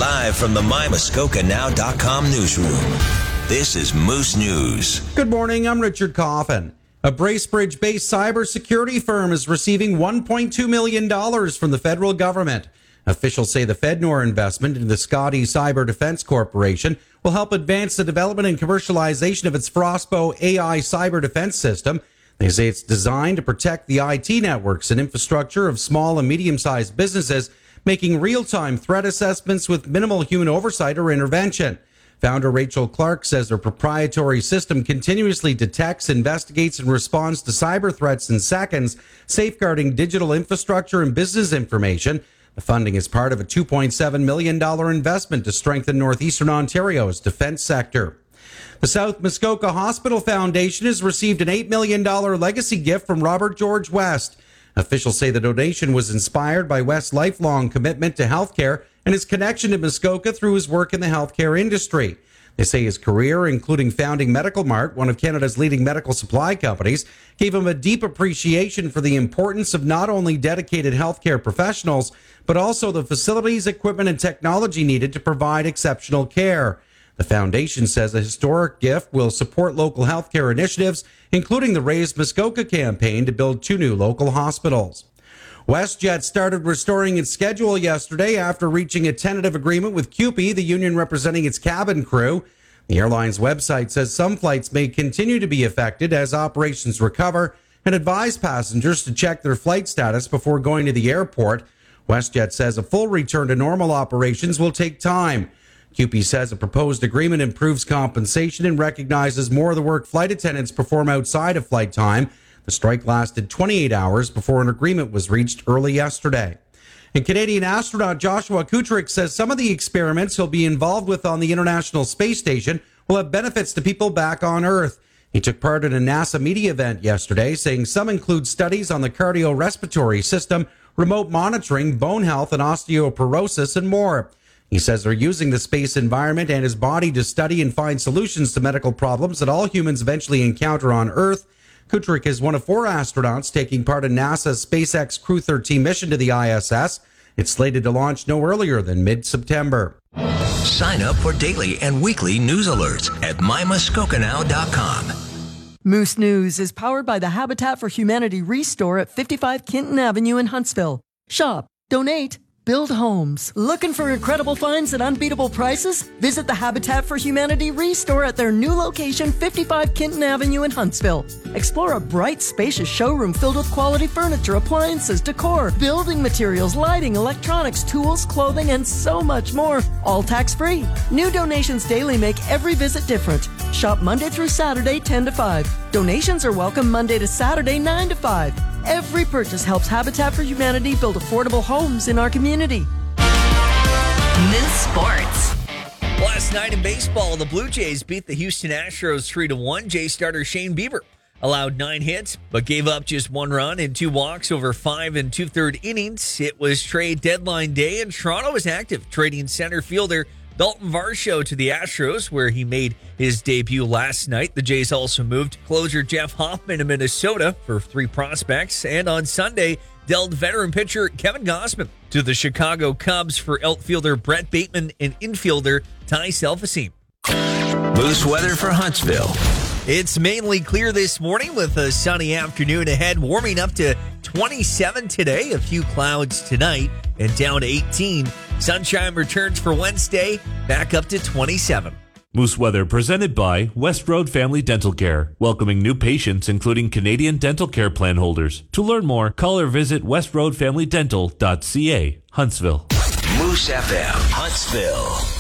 Live from the MyMuskokaNow.com newsroom, this is Moose News. Good morning, I'm Richard Coffin. A Bracebridge-based cybersecurity firm is receiving $1.2 million from the federal government. Officials say the Fednor investment into the Scotty Cyber Defense Corporation will help advance the development and commercialization of its Frostbow AI cyber defense system. They say it's designed to protect the IT networks and infrastructure of small and medium-sized businesses, making real-time threat assessments with minimal human oversight or intervention. Founder Rachel Clark says their proprietary system continuously detects, investigates, and responds to cyber threats in seconds, safeguarding digital infrastructure and business information. The funding is part of a $2.7 million investment to strengthen Northeastern Ontario's defense sector. The South Muskoka Hospital Foundation has received an $8 million legacy gift from Robert George West. Officials say the donation was inspired by West's lifelong commitment to healthcare and his connection to Muskoka through his work in the healthcare industry. They say his career, including founding Medical Mart, one of Canada's leading medical supply companies, gave him a deep appreciation for the importance of not only dedicated healthcare professionals, but also the facilities, equipment, and technology needed to provide exceptional care. The foundation says a historic gift will support local healthcare initiatives, including the Raise Muskoka campaign to build 2 new local hospitals. WestJet started restoring its schedule yesterday after reaching a tentative agreement with CUPE, the union representing its cabin crew. The airline's website says some flights may continue to be affected as operations recover and advise passengers to check their flight status before going to the airport. WestJet says a full return to normal operations will take time. CUPE says a proposed agreement improves compensation and recognizes more of the work flight attendants perform outside of flight time. The strike lasted 28 hours before an agreement was reached early yesterday. And Canadian astronaut Joshua Kutrick says some of the experiments he'll be involved with on the International Space Station will have benefits to people back on Earth. He took part in a NASA media event yesterday, saying some include studies on the cardiorespiratory system, remote monitoring, bone health, and osteoporosis, and more. He says they're using the space environment and his body to study and find solutions to medical problems that all humans eventually encounter on Earth. Kutrick is one of 4 astronauts taking part in NASA's SpaceX Crew 13 mission to the ISS. It's slated to launch no earlier than mid-September. Sign up for daily and weekly news alerts at MyMuskokaNow.com. Moose News is powered by the Habitat for Humanity Restore at 55 Kenton Avenue in Huntsville. Shop, donate, build homes. Looking for incredible finds at unbeatable prices? Visit the Habitat for Humanity Restore at their new location, 55 Kenton Avenue in Huntsville. Explore a bright, spacious showroom filled with quality furniture, appliances, decor, building materials, lighting, electronics, tools, clothing, and so much more. All tax-free. New donations daily make every visit different. Shop Monday through Saturday, 10 to 5. Donations are welcome Monday to Saturday, 9 to 5. Every purchase helps Habitat for Humanity build affordable homes in our community. Moose Sports. Last night in baseball, the Blue Jays beat the Houston Astros 3-1. Jay starter Shane Bieber allowed 9 hits, but gave up just 1 run and 2 walks over 5 2/3 innings. It was trade deadline day, and Toronto was active, trading center fielder Dalton Varsho to the Astros, where he made his debut last night. The Jays also moved closer Jeff Hoffman to Minnesota for 3 prospects, and on Sunday, dealt veteran pitcher Kevin Gausman to the Chicago Cubs for outfielder Brett Bateman and infielder Ty Selfasine. Moose weather for Huntsville. It's mainly clear this morning with a sunny afternoon ahead, warming up to 27 today, a few clouds tonight, and down to 18. Sunshine returns for Wednesday, back up to 27. Moose weather presented by West Road Family Dental Care, welcoming new patients including Canadian Dental Care Plan holders. To learn more, call or visit westroadfamilydental.ca, Huntsville. Moose FM, Huntsville.